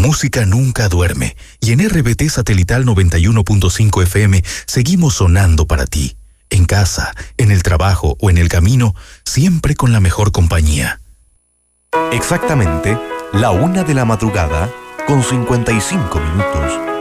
música nunca duerme y en RBT Satelital 91.5 FM seguimos sonando para ti. En casa, en el trabajo o en el camino, siempre con la mejor compañía. Exactamente, 1:00 a.m, con 55 minutos.